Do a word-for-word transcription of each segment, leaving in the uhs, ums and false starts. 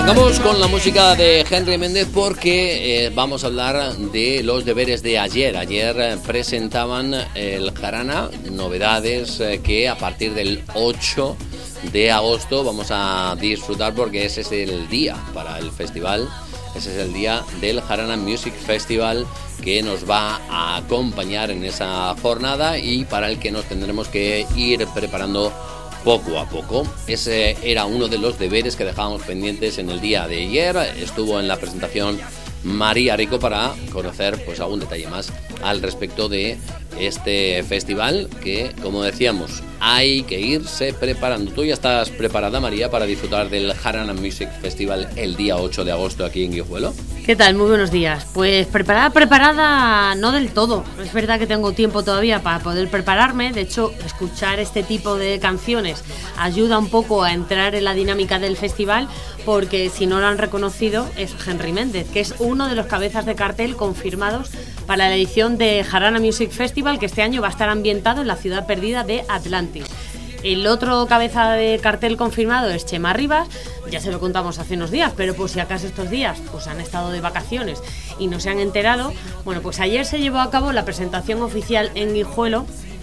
Arrancamos con la música de Henry Méndez porque eh, vamos a hablar de los deberes de ayer. Ayer eh, presentaban el Jarana, novedades eh, que a partir del ocho de agosto vamos a disfrutar porque ese es el día para el festival. Ese es el día del Jarana Music Festival que nos va a acompañar en esa jornada y para el que nos tendremos que ir preparando poco a poco. Ese era uno de los deberes que dejábamos pendientes en el día de ayer. Estuvo en la presentación María Rico para conocer pues algún detalle más al respecto de este festival que, como decíamos, hay que irse preparando. ¿Tú ya estás preparada, María, para disfrutar del Jarana Music Festival el día ocho de agosto aquí en Guijuelo? ¿Qué tal? Muy buenos días. Pues preparada, preparada no del todo. Es verdad que tengo tiempo todavía para poder prepararme. De hecho, escuchar este tipo de canciones ayuda un poco a entrar en la dinámica del festival, porque si no lo han reconocido es Henry Méndez, que es uno de los cabezas de cartel confirmados para la edición de Jarana Music Festival, que este año va a estar ambientado en la ciudad perdida de Atlantis. El otro cabeza de cartel confirmado es Chema Rivas, ya se lo contamos hace unos días, pero pues si acaso estos días pues han estado de vacaciones y no se han enterado, bueno, pues ayer se llevó a cabo la presentación oficial en Guijuelo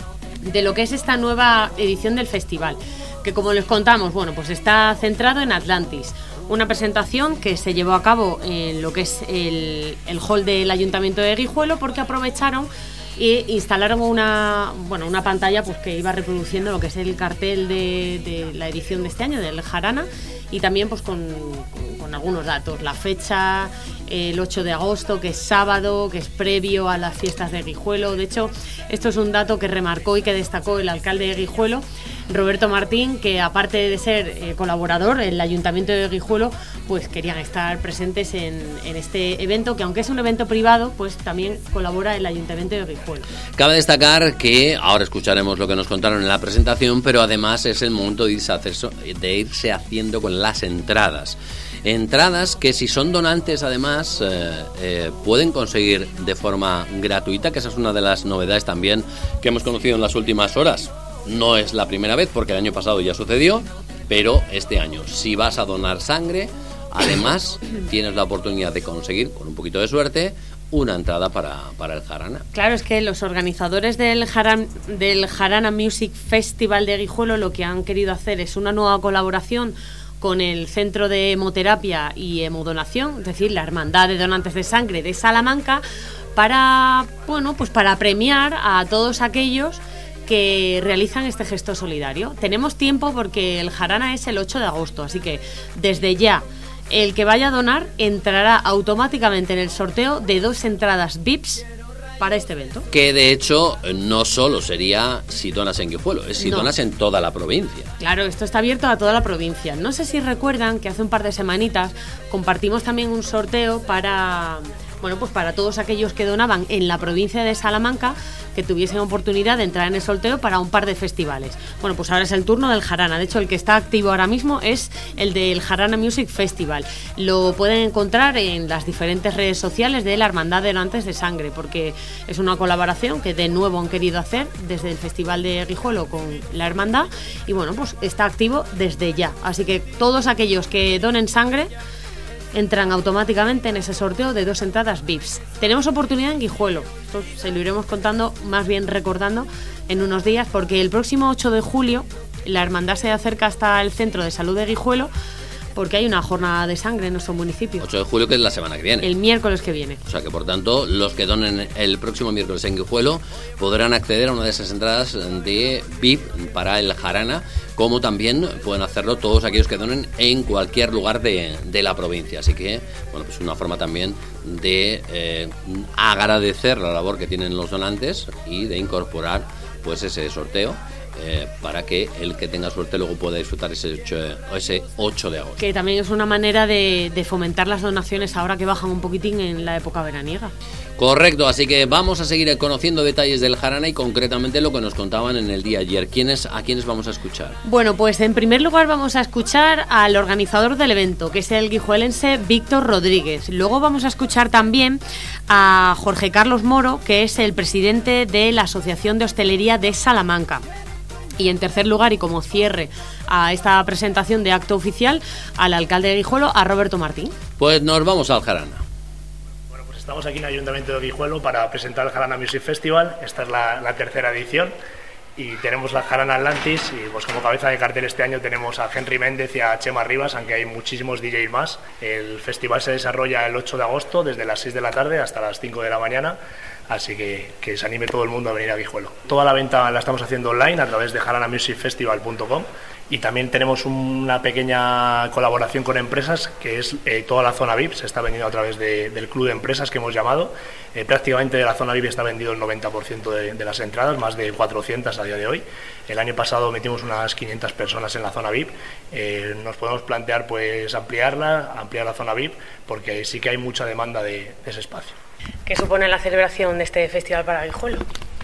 de lo que es esta nueva edición del festival, que como les contamos, bueno, pues está centrado en Atlantis. Una presentación que se llevó a cabo en lo que es el, el hall del Ayuntamiento de Guijuelo, porque aprovecharon e instalaron una bueno una pantalla pues que iba reproduciendo lo que es el cartel de, de la edición de este año del Jarana, y también pues con, con, con algunos datos, la fecha, el ocho de agosto, que es sábado, que es previo a las fiestas de Guijuelo. De hecho, esto es un dato que remarcó y que destacó el alcalde de Guijuelo, Roberto Martín, que aparte de ser eh, colaborador en el Ayuntamiento de Guijuelo, pues querían estar presentes en, en este evento, que aunque es un evento privado, pues también colabora el Ayuntamiento de Guijuelo. Cabe destacar que ahora escucharemos lo que nos contaron en la presentación, pero además es el momento de irse, a hacer, de irse haciendo con las entradas. Entradas que, si son donantes, además eh, eh, pueden conseguir de forma gratuita, que esa es una de las novedades también que hemos conocido en las últimas horas. No es la primera vez, porque el año pasado ya sucedió, pero este año, si vas a donar sangre, además tienes la oportunidad de conseguir, con un poquito de suerte, una entrada para, para el Jarana. Claro, es que los organizadores del Jarana, del Jarana Music Festival de Guijuelo lo que han querido hacer es una nueva colaboración con el Centro de Hemoterapia y Hemodonación, es decir, la Hermandad de Donantes de Sangre de Salamanca, para, bueno, pues para premiar a todos aquellos que realizan este gesto solidario. Tenemos tiempo porque el Jarana es el ocho de agosto, así que desde ya el que vaya a donar entrará automáticamente en el sorteo de dos entradas V I Ps para este evento. Que de hecho no solo sería si donas en Guijuelo, es si no. donas en toda la provincia. Claro, esto está abierto a toda la provincia. No sé si recuerdan que hace un par de semanitas compartimos también un sorteo para, bueno, pues para todos aquellos que donaban en la provincia de Salamanca, que tuviesen oportunidad de entrar en el sorteo para un par de festivales. Bueno, pues ahora es el turno del Jarana. De hecho, el que está activo ahora mismo es el del Jarana Music Festival. Lo pueden encontrar en las diferentes redes sociales de la Hermandad de Donantes de Sangre, porque es una colaboración que de nuevo han querido hacer desde el Festival de Guijuelo con la Hermandad, y bueno, pues está activo desde ya. Así que todos aquellos que donen sangre entran automáticamente en ese sorteo de dos entradas V I Ps. Tenemos oportunidad en Guijuelo, esto se lo iremos contando, más bien recordando en unos días, porque el próximo ocho de julio la hermandad se acerca hasta el Centro de Salud de Guijuelo, porque hay una jornada de sangre en nuestro municipio. ocho de julio, que es la semana que viene. El miércoles que viene. O sea que, por tanto, los que donen el próximo miércoles en Guijuelo podrán acceder a una de esas entradas de V I P para el Jarana, como también pueden hacerlo todos aquellos que donen en cualquier lugar de, de la provincia. Así que, bueno, pues una forma también de eh, agradecer la labor que tienen los donantes y de incorporar pues ese sorteo. Eh, para que el que tenga suerte luego pueda disfrutar ese ocho, ese ocho de agosto. Que también es una manera de, de fomentar las donaciones ahora que bajan un poquitín en la época veraniega. Correcto, así que vamos a seguir conociendo detalles del Jarana y concretamente lo que nos contaban en el día ayer. ¿Quiénes, ¿A quiénes vamos a escuchar? Bueno, pues en primer lugar vamos a escuchar al organizador del evento, que es el guijuelense Víctor Rodríguez. Luego vamos a escuchar también a Jorge Carlos Moro, que es el presidente de la Asociación de Hostelería de Salamanca. Y en tercer lugar, y como cierre a esta presentación de acto oficial, al alcalde de Guijuelo, a Roberto Martín. Pues nos vamos al Jarana. Bueno, pues estamos aquí en el Ayuntamiento de Guijuelo para presentar el Jarana Music Festival. Esta es la, la tercera edición y tenemos la Jarana Atlantis y pues como cabeza de cartel este año tenemos a Henry Méndez y a Chema Rivas, aunque hay muchísimos D Js más. El festival se desarrolla el ocho de agosto desde las seis de la tarde hasta las cinco de la mañana. Así que que se anime todo el mundo a venir a Guijuelo. Toda la venta la estamos haciendo online a través de jarana music festival punto com y también tenemos una pequeña colaboración con empresas que es eh, toda la zona V I P, se está vendiendo a través de, del club de empresas que hemos llamado. Eh, prácticamente de la zona V I P está vendido el noventa por ciento de, de las entradas, más de cuatrocientas a día de hoy. El año pasado metimos unas quinientas personas en la zona V I P. Eh, nos podemos plantear pues ampliarla, ampliar la zona V I P, porque sí que hay mucha demanda de, de ese espacio. ¿Qué supone la celebración de este festival para Guijuelo?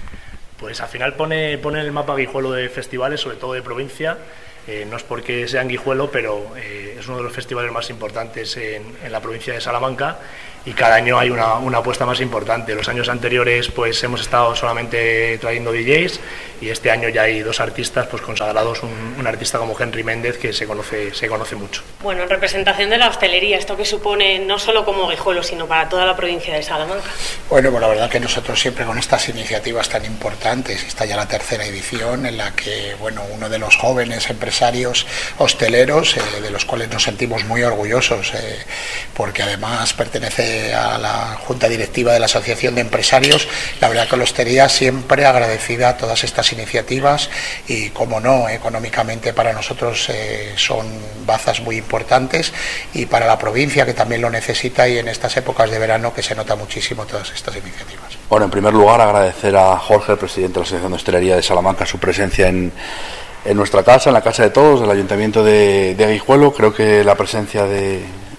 Pues al final pone, pone en el mapa Guijuelo de festivales, sobre todo de provincia. Eh, no es porque sea en Guijuelo, pero eh, es uno de los festivales más importantes en, en la provincia de Salamanca y cada año hay una, una apuesta más importante. Los años anteriores pues hemos estado solamente trayendo D Js y este año ya hay dos artistas pues consagrados, un, un artista como Henry Méndez que se conoce, se conoce mucho. Bueno, en representación de la hostelería, ¿esto qué supone no solo como Guijuelo, sino para toda la provincia de Salamanca? Bueno, pues la verdad que nosotros siempre con estas iniciativas tan importantes, está ya la tercera edición en la que, bueno, uno de los jóvenes empresarios hosteleros, eh, de los cuales nos sentimos muy orgullosos, eh, porque además pertenece a la Junta Directiva de la Asociación de Empresarios, la verdad que la hostelería siempre agradecida a todas estas iniciativas y, como no, económicamente para nosotros eh, son bazas muy importantes y para la provincia que también lo necesita y en estas épocas de verano que se nota muchísimo todas estas iniciativas. Bueno, en primer lugar agradecer a Jorge, el presidente de la Asociación de Hostelería de Salamanca, su presencia en, en nuestra casa, en la casa de todos, del Ayuntamiento de, de Guijuelo. Creo que la presencia de,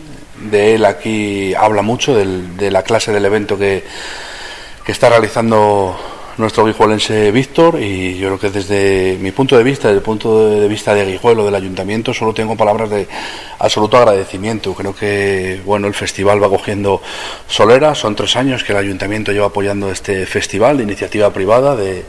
de él aquí habla mucho del, de la clase del evento que, que está realizando nuestro guijuelense Víctor, y yo creo que desde mi punto de vista, desde el punto de vista de Guijuelo, del Ayuntamiento, solo tengo palabras de absoluto agradecimiento. Creo que bueno, el festival va cogiendo solera, son tres años que el Ayuntamiento lleva apoyando este festival de iniciativa privada de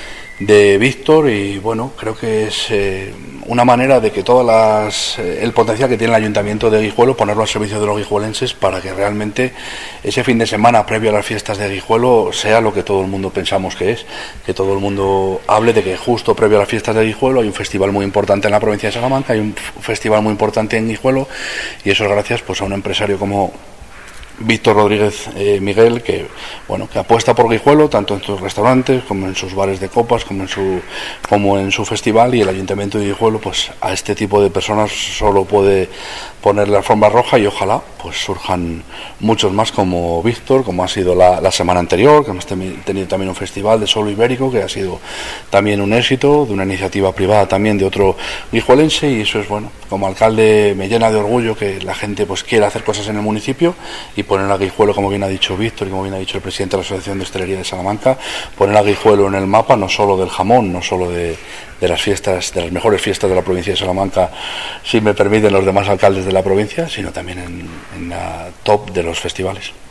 de Víctor, y bueno, creo que es eh, una manera de que todas las eh, el potencial que tiene el Ayuntamiento de Guijuelo, ponerlo al servicio de los guijuelenses para que realmente ese fin de semana previo a las fiestas de Guijuelo sea lo que todo el mundo pensamos que es, que todo el mundo hable de que justo previo a las fiestas de Guijuelo hay un festival muy importante en la provincia de Salamanca, hay un festival muy importante en Guijuelo, y eso es gracias pues a un empresario como Víctor Rodríguez eh, Miguel, que bueno, que apuesta por Guijuelo tanto en sus restaurantes como en sus bares de copas, como en su como en su festival, y el Ayuntamiento de Guijuelo pues a este tipo de personas solo puede ponerle la alfombra roja, y ojalá pues surjan muchos más como Víctor, como ha sido la, la semana anterior, que hemos tenido también un festival de solo ibérico que ha sido también un éxito, de una iniciativa privada también de otro guijuelense, y eso es bueno, como alcalde me llena de orgullo que la gente pues quiera hacer cosas en el municipio y poner a Guijuelo, como bien ha dicho Víctor y como bien ha dicho el presidente de la Asociación de Hostelería de Salamanca, poner a Guijuelo en el mapa, no solo del jamón, no solo de, de las fiestas, de las mejores fiestas de la provincia de Salamanca, si me permiten los demás alcaldes de la provincia, sino también en, en la top de los festivales.